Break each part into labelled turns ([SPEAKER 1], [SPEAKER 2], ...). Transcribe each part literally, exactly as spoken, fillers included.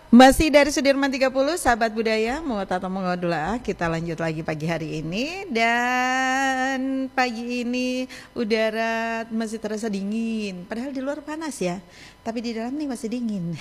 [SPEAKER 1] Masih dari Sudirman tiga puluh, sahabat budaya, mau atau mengodula, kita lanjut lagi pagi hari ini. Dan pagi ini udara masih terasa dingin, padahal di luar panas ya, tapi di dalam nih masih dingin.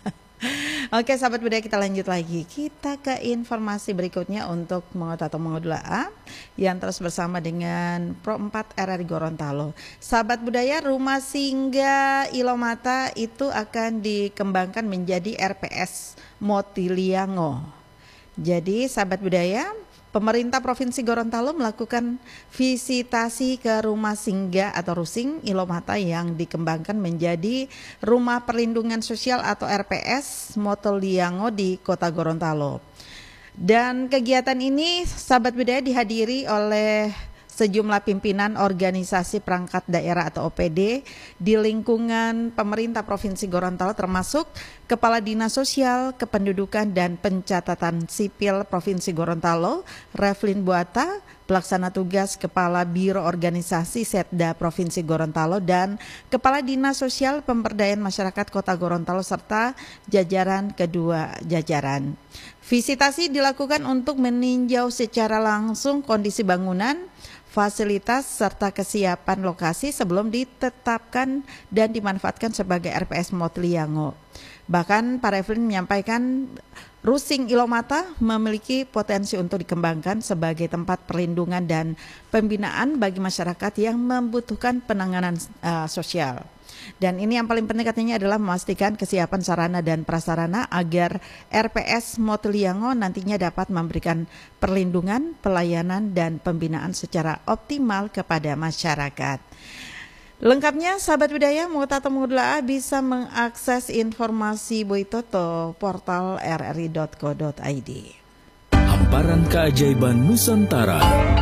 [SPEAKER 1] Oke sahabat budaya, kita lanjut lagi. Kita ke informasi berikutnya untuk mengotak atau mengodula A yang terus bersama dengan Pro empat R R I Gorontalo. Sahabat budaya, rumah singgah Ilomata itu akan dikembangkan menjadi R P S Motiliango. Jadi sahabat budaya, pemerintah Provinsi Gorontalo melakukan visitasi ke rumah singgah atau rusing Ilomata yang dikembangkan menjadi rumah perlindungan sosial atau R P S Motiliango di Kota Gorontalo. Dan kegiatan ini sahabat budaya dihadiri oleh sejumlah pimpinan organisasi perangkat daerah atau O P D di lingkungan pemerintah Provinsi Gorontalo, termasuk Kepala Dinas Sosial, Kependudukan dan Pencatatan Sipil Provinsi Gorontalo, Revlin Buata, Pelaksana Tugas Kepala Biro Organisasi Setda Provinsi Gorontalo, dan Kepala Dinas Sosial Pemberdayaan Masyarakat Kota Gorontalo, serta jajaran kedua jajaran. Visitasi dilakukan untuk meninjau secara langsung kondisi bangunan, fasilitas serta kesiapan lokasi sebelum ditetapkan dan dimanfaatkan sebagai R P S Motiliango. Bahkan Pak Revlin menyampaikan rusing Ilomata memiliki potensi untuk dikembangkan sebagai tempat perlindungan dan pembinaan bagi masyarakat yang membutuhkan penanganan uh, sosial. Dan ini yang paling penting katanya adalah memastikan kesiapan sarana dan prasarana agar R P S Motiliango nantinya dapat memberikan perlindungan, pelayanan, dan pembinaan secara optimal kepada masyarakat. Lengkapnya sahabat budaya, Mengota atau Mengodula bisa mengakses informasi Boytoto portal r r i dot co dot i d.
[SPEAKER 2] Hamparan keajaiban Nusantara.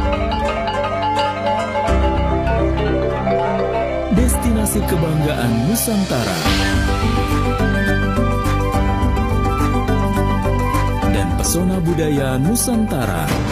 [SPEAKER 2] Destinasi kebanggaan Nusantara dan pesona budaya Nusantara.